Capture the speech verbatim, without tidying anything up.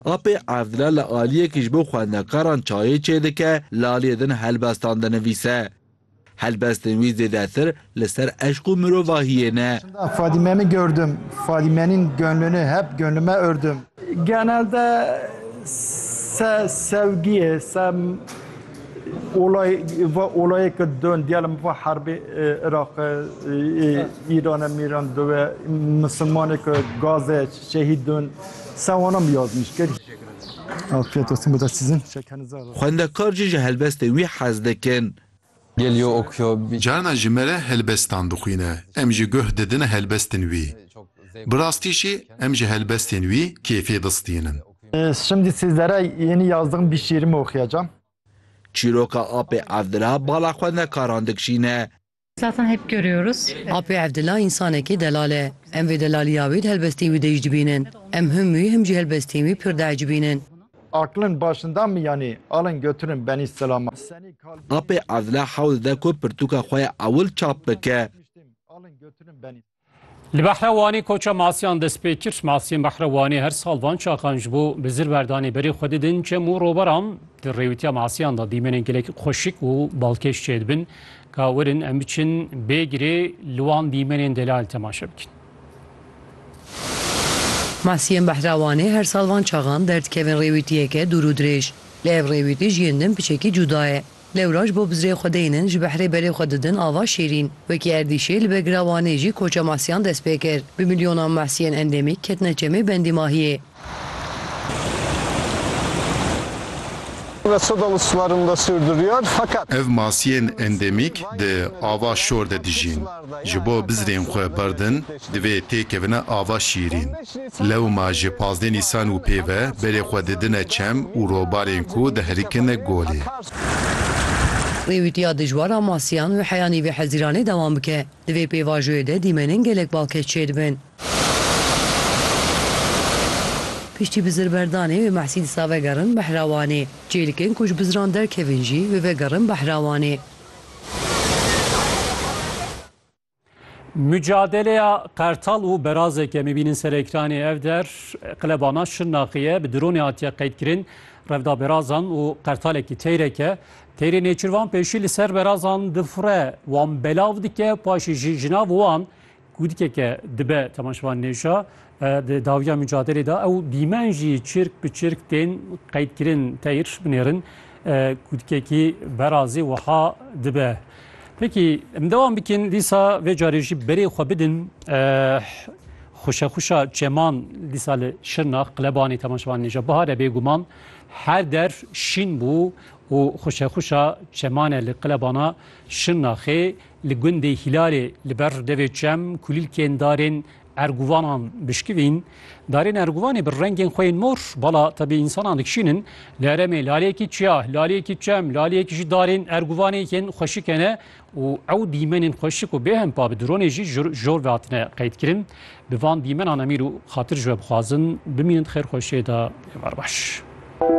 Apê Evdila li aliyekî ji bo xwendekaran çayê çêdike, laliyê din helbestan dinivîse. Helbestên wî zêdetir li ser eşq û mirovahiyê ne. Fadime'mi gördüm. Fadime'nin gönlünü hep gönlüme ördüm. Genelde se, sevgiye, se olay ve olayı ki dön diyelim ve harbi Irak, İran'a, İran'da ve Müslümanı ki Gazze şehit dön. Sen ona mı yazmış? Afiyet olsun, bu da sizin. Şekerinizi alın. Xwendekar jî ji helbestên wî hez dikin. Geliyor, okuyor. Carna ji me re helbestan dixwîne. Em jî guh didine helbestên wî. Bi rastî jî em ji helbestên wî keyfê distînin. Şimdi sizlere yeni yazdığım bir şiirimi okuyacağım. Çîroka Apê Evdila bala xwendekaran dikişîne. Zaten hep görüyoruz. Apê Evdila insanekî delale. Em vê delaliya wê helbestên wî de jî dibînin. Em hemû hem jî helbestên wî pir de ecibînin. Aklın başından mı yani? Alın götürün beni selama. Apê Evdila hewl dide ku pirtûka xwe ya ewil çap bike. Alın götürün beni. Li Behrewanê koça masiyan dest pê kir. Masiyên Behrewanê her sal van çakan ji bo bi zirberdanê berê xwe didin çem û robaran di rêwîtiya masiyan da dîmenên gelekî xweşik û balkêş çêdibin. Ka werin em biçin bêgirê li wan dîmenên delal temaşe bikin. Masiyên Behrewanê her sal van çakan derdikevin rêwîtiyeke dûr û dirêj. Li ev rêwîtî jiyên din piçekî cuda ye. Lewra ji bo bizrê xwe deynin ji behrê berê xwe didin ava şîrîn. Wekî erdîşê li Begira Wanê jî koça masiyan dest pê kir. Bi milyonan masiyên endemîk ketine çemê bendîmahiyê. Ve Sodalı sularında sürdürüyor fakat Ev masiyên endemîk di ava şor de dijîn. Ji bo bizrên xwe berdin divê têkevine ava şîrîn. Lewma ji pazdê Nîsan û pêve berê xwe didine çem û robarên ku diherîkine golê. Rêwîtiya dijwara masiyan ve heyanî ve hezîranê dewam bike. Di vê pêvajoyê de dîmenên gelek balkêş çêdibin. Piştî bi zirberdanê ve mehsî dîsa vegerin Behrewanê. Çêlikên ku ji bizran derkevin jî ve vegerin Behrewanê. Mücadeleya Qertal û Berazeke em ê bînin ser ekranê ev der qilebana Şirnaxiyê bi dronê hatiye qeydkirin revda Berazan û Qertalekî teyreke. Teyrê nêçîrvan pêşî li ser Berazan difire wan belav dike paşî jî jinav wan kûdikeke dibe temaşevan nêja di dawiya mücadelê da ew dîmen jî çirk bi çirk tên qeydkirin teyr binêrin kûdikekî Berazê wiha dibe. Peki em devam bikin dîsa vê carê jî berê xwe bidin xuşexuşa çeman dîsa li Şirnax qelebanê temaşevan nêja bihare bêguman her der şîn bû û xuşexuşa çemanê li qelebana Şirnaxê li gundê Hilalê li ber devê çem kulîlkên darên Erguvanan bişkivîn. Darên Erguvanê bi rengên xwe yên mor bala tabi insanan dikişînin li herêmê laliyekî çiyah, laliyekî çem, laliyekî jî darên Erguvanê yên xweşik hene û ew dîmenên xweşik û bêhempa bi dronê jî jor ve hatine qeydkirin. Bi van dîmenan emîr û xatir ji we bixwazin bimînin xêrxweşiyê da êvar baş.